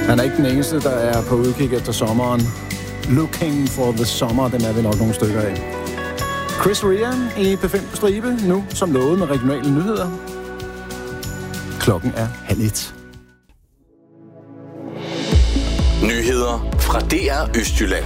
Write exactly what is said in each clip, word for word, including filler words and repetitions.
Han er ikke den eneste, der er på udkig efter sommeren. Looking for the summer, den er vi nok nogle stykker af. Chris Rea i P fem på stribe, nu som lovet med regionale nyheder. Klokken er halv et. Nyheder fra D R Østjylland.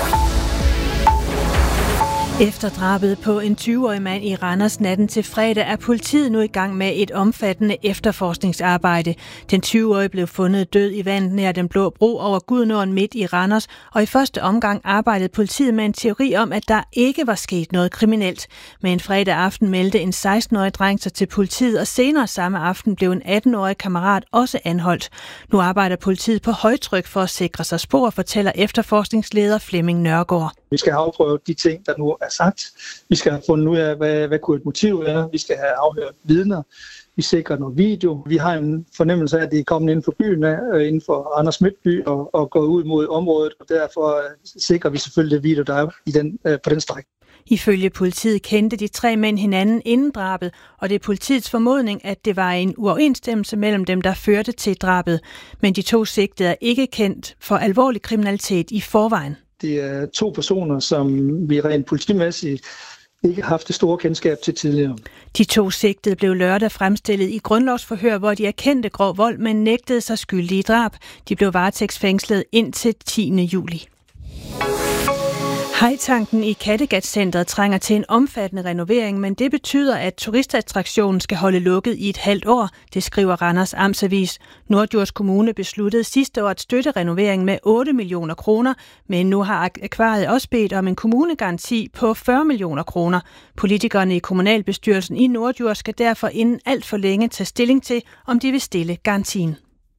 Efter drabet på en tyve-årig mand i Randers natten til fredag er politiet nu i gang med et omfattende efterforskningsarbejde. Den tyve-årige blev fundet død i vandet nær Den Blå Bro over Gudenåen midt i Randers, og i første omgang arbejdede politiet med en teori om, at der ikke var sket noget kriminelt. Men en fredag aften meldte en seksten-årig dreng sig til politiet, og senere samme aften blev en atten-årig kammerat også anholdt. Nu arbejder politiet på højtryk for at sikre sig spor, fortæller efterforskningsleder Flemming Nørgaard. Vi skal have afprøvet de ting, der nu er sagt. Vi skal have fundet ud af, hvad, hvad kunne et motiv være. Vi skal have afhørt vidner. Vi sikrer noget video. Vi har en fornemmelse af, at det er kommet inden for byen, inden for Randers Midtby, og, og gået ud mod området. Og derfor sikrer vi selvfølgelig det video, der er i den, på den stræk. Ifølge politiet kendte de tre mænd hinanden inden drabet, og det er politiets formodning, at det var en uoverensstemmelse mellem dem, der førte til drabet. Men de to sigtede er ikke kendt for alvorlig kriminalitet i forvejen. Det er to personer, som vi rent politimæssigt ikke har haft det store kendskab til tidligere. De to sigtede blev lørdag fremstillet i grundlovsforhør, hvor de erkendte grov vold, men nægtede sig skyldige drab. De blev varetægtsfængslet indtil tiende juli. Hajtanken i Kattegat-centret trænger til en omfattende renovering, men det betyder, at turistattraktionen skal holde lukket i et halvt år, det skriver Randers Amtsavis. Norddjurs Kommune besluttede sidste år at støtte renoveringen med otte millioner kroner, men nu har akvariet også bedt om en kommunegaranti på fyrre millioner kroner. Politikerne i kommunalbestyrelsen i Norddjurs skal derfor inden alt for længe tage stilling til, om de vil stille garantien.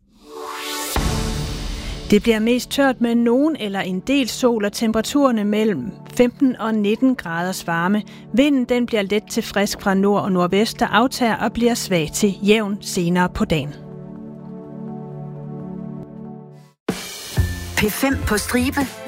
Det bliver mest tørt med nogen eller en del sol, og temperaturerne mellem femten og nitten graders varme. Vinden den bliver let til frisk fra nord og nordvest, der aftager og bliver svag til jævn senere på dagen. P fem på stribe.